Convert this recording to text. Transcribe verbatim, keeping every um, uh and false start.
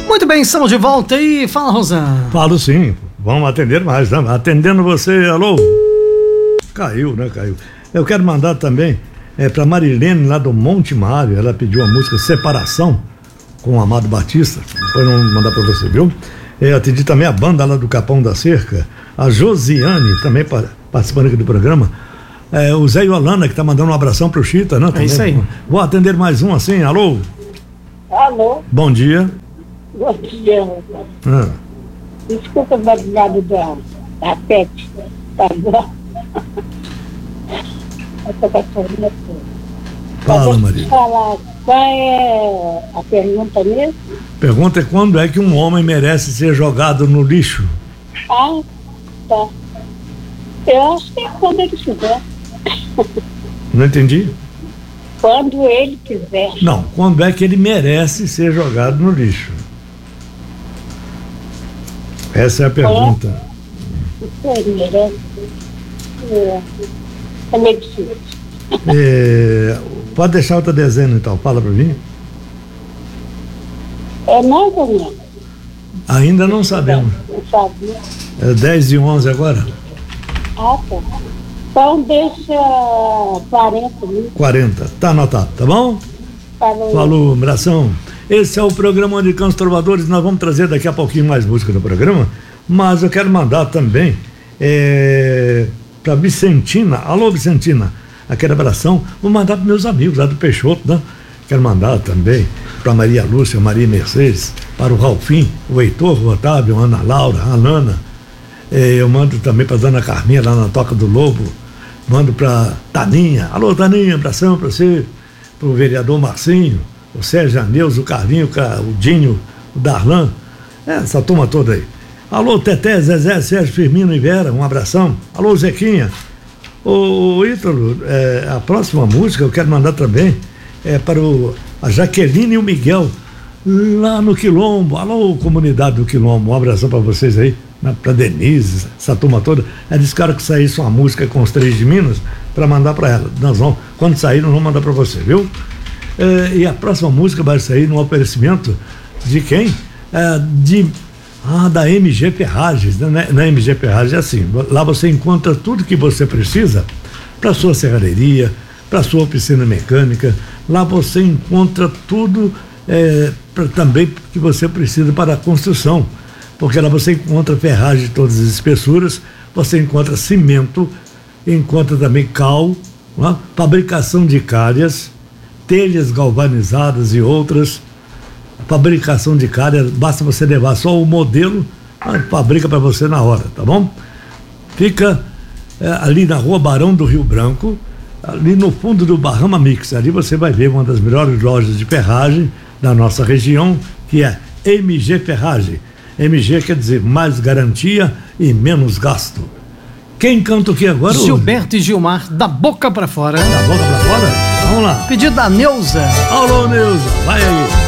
Muito bem, estamos de volta aí. Fala, Rosana. Falo sim, vamos atender mais, né? Atendendo você, alô? Caiu, né? Caiu. Eu quero mandar também é, pra Marilene lá do Monte Mário. Ela pediu a música Separação com o Amado Batista. Depois não mandar pra você, viu? Eu atendi também a banda lá do Capão da Cerca, a Josiane, também participando aqui do programa. É, o Zé e Olana, que tá mandando um abração pro Chita, né? Também. É isso aí. Vou atender mais um assim, alô? Alô? Bom dia. Bom dia. Ah. Desculpa o barulhado da, da Pet. Tá bom? Essa cachorrinha toda. Fala, Maria. Falar, qual é a pergunta mesmo? Pergunta é quando é que um homem merece ser jogado no lixo? Ah, tá. Eu acho que é quando ele quiser. Não entendi? Quando ele quiser. Não, quando é que ele merece ser jogado no lixo? Essa é a pergunta. Ele merece. É, é meio difícil. É, pode deixar outra dezena então, fala pra mim. É mais ou menos. Ainda não sabemos. Não sabia. É dez e onze agora? Ah, tá. Então deixa quarenta mil. quarenta, tá anotado, tá bom? Falou. Falou, abração. Esse é o programa de Cantos Trovadores. Nós vamos trazer daqui a pouquinho mais música no programa, mas eu quero mandar também é, para Vicentina. Alô, Vicentina, aquele abração. Vou mandar para meus amigos lá do Peixoto, né? Quero mandar também para Maria Lúcia, Maria Mercedes, para o Ralfim, o Heitor, o Otávio, a Ana Laura, a Nana. É, eu mando também para Dona Carminha lá na Toca do Lobo. Mando para Taninha. Alô, Taninha, abração para você. Para o vereador Marcinho, o Sérgio Aneus, o Carlinho, o Dinho, o Darlan, é, essa turma toda aí. Alô, Teté, Zezé, Sérgio Firmino e Vera, um abração. Alô, Zequinha. Ô, Ítalo, é, a próxima música eu quero mandar também é para o, a Jaqueline e o Miguel, lá no Quilombo. Alô, comunidade do Quilombo, um abração para vocês aí, né, para Denise, essa turma toda. É desse cara que saísse uma música com os três de Minas para mandar para ela. Nós vamos, quando sair, nós vamos mandar para você, viu? É, e a próxima música vai sair no oferecimento de quem? É, de, ah, da M G Ferragens, né? Na M G Ferragens é assim, lá você encontra tudo que você precisa para sua serralheria, para sua oficina mecânica, lá você encontra tudo é, pra, também que você precisa para a construção, porque lá você encontra ferragem de todas as espessuras, você encontra cimento, encontra também cal, né? Fabricação de calhas, telhas galvanizadas e outras. Fabricação de calhas, basta você levar só o modelo, fabrica para você na hora, tá bom? Fica é, ali na Rua Barão do Rio Branco, ali no fundo do Bahama Mix. Ali você vai ver uma das melhores lojas de ferragem da nossa região, que é M G Ferragem. M G quer dizer mais garantia e menos gasto. Quem canta o que agora? Gilberto e Gilmar, da boca pra fora. Da boca pra fora? Vamos lá. Pedido da Neuza. Alô, Neuza, vai aí.